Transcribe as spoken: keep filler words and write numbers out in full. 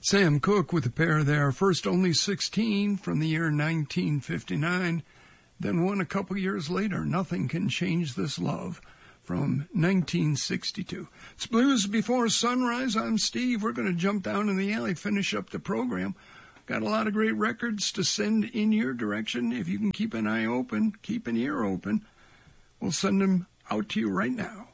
Sam Cooke with a pair there, first only sixteen from the year nineteen fifty-nine, then one a couple years later, Nothing Can Change This Love from nineteen sixty-two. It's Blues Before Sunrise. I'm Steve. We're going to jump down in the alley, finish up the program. Got a lot of great records to send in your direction. If you can keep an eye open, keep an ear open, we'll send them out to you right now.